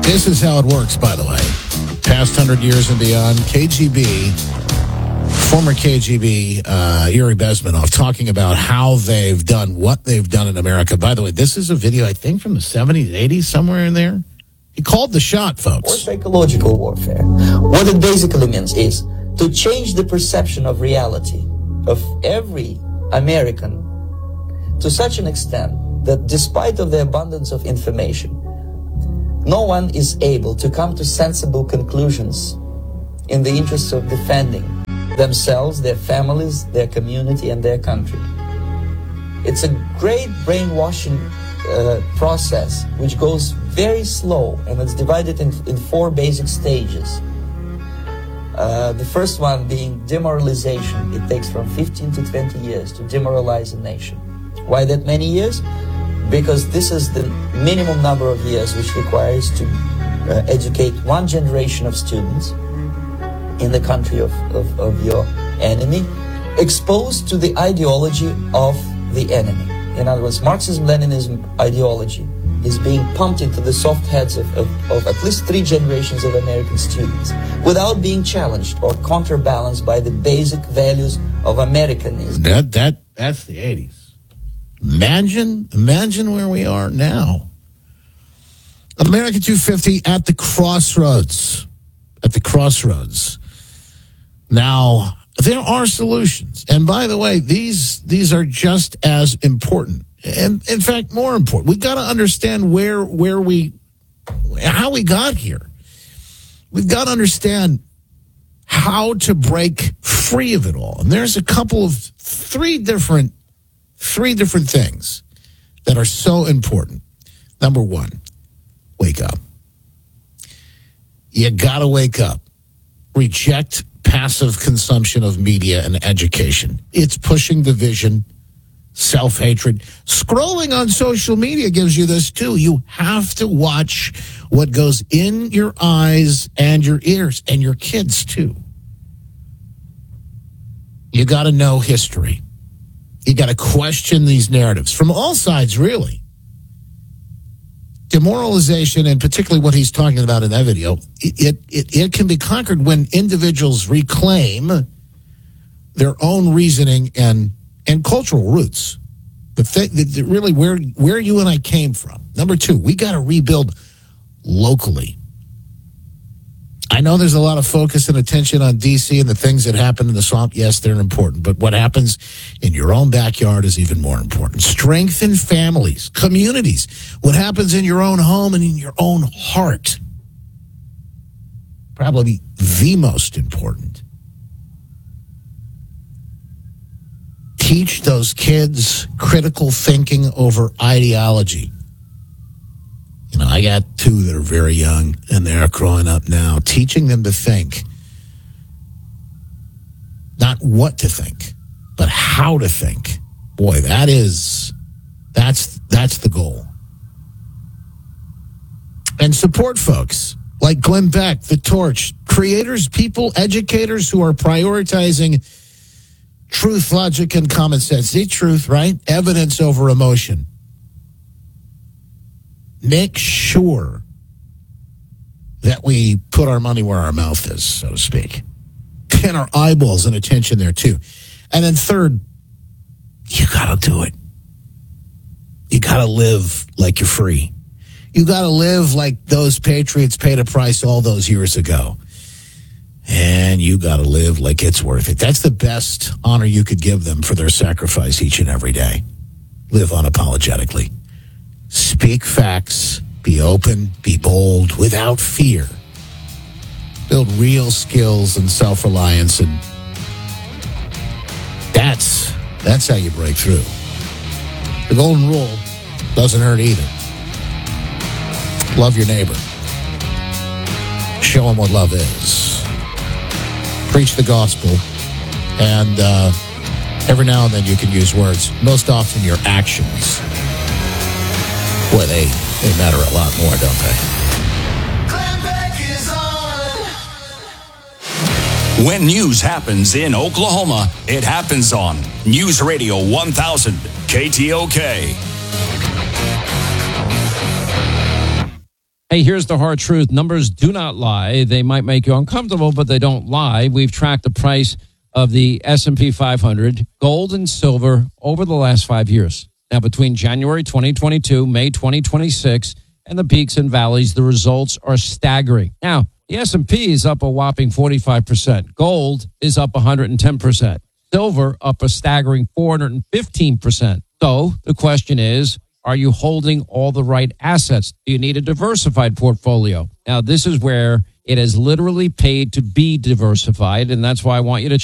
This is how it works, by the way. Past 100 years and beyond, KGB, former KGB, Yuri Bezmenov, talking about how they've done what they've done in America. By the way, this is a video, I think, from the 70s, 80s, somewhere in there. He called the shot, folks. Or psychological warfare. What it basically means is to change the perception of reality of every American to such an extent that despite of the abundance of information, no one is able to come to sensible conclusions in the interests of defending themselves, their families, their community, and their country. It's a great brainwashing process which goes very slow, and it's divided in 4 basic stages. The first one being demoralization. It takes from 15 to 20 years to demoralize a nation. Why that many years? Because this is the minimum number of years which requires to educate one generation of students in the country of your enemy, exposed to the ideology of the enemy. In other words, Marxism-Leninism ideology is being pumped into the soft heads of at least 3 generations of American students without being challenged or counterbalanced by the basic values of Americanism. That's the 80s. Imagine where we are now. America 250 at the crossroads. At the crossroads. Now, there are solutions. And by the way, these are just as important. And in fact, more important. We've got to understand how we got here. We've got to understand how to break free of it all. And there's a couple of three different things that are so important. Number 1, wake up. You got to wake up. Reject passive consumption of media and education. It's pushing division, self-hatred. Scrolling on social media gives you this too. You have to watch what goes in your eyes and your ears, and your kids too. You got to know history. You got to question these narratives from all sides, really. Demoralization, and particularly what he's talking about in that video, it can be conquered when individuals reclaim their own reasoning and cultural roots. Really where you and I came from. Number 2, we got to rebuild locally. I know there's a lot of focus and attention on D.C. and the things that happen in the swamp. Yes, they're important. But what happens in your own backyard is even more important. Strengthen families, communities. What happens in your own home and in your own heart. Probably the most important. Teach those kids critical thinking over ideology. You know, I got 2 that are very young, and they're growing up now. Teaching them to think, not what to think, but how to think. Boy, that's the goal. And support folks like Glenn Beck, The Torch, creators, people, educators who are prioritizing truth, logic, and common sense. The truth, right? Evidence over emotion. Make sure that we put our money where our mouth is, so to speak. And our eyeballs and attention there, too. And then third, you got to do it. You got to live like you're free. You got to live like those patriots paid a price all those years ago. And you got to live like it's worth it. That's the best honor you could give them for their sacrifice each and every day. Live unapologetically. Speak facts, be open, be bold, without fear. Build real skills and self-reliance, and that's how you break through. The golden rule doesn't hurt either. Love your neighbor. Show them what love is. Preach the gospel, and every now and then you can use words. Most often your actions. Boy, they matter a lot more, don't they? When news happens in Oklahoma, it happens on News Radio 1000 KTOK. Hey, here's the hard truth. Numbers do not lie. They might make you uncomfortable, but they don't lie. We've tracked the price of the S&P 500, gold and silver, over the last 5 years. Now, between January 2022, May 2026, and the peaks and valleys, the results are staggering. Now, the S&P is up a whopping 45%. Gold is up 110%. Silver up a staggering 415%. So the question is, are you holding all the right assets? Do you need a diversified portfolio? Now, this is where it has literally paid to be diversified, and that's why I want you to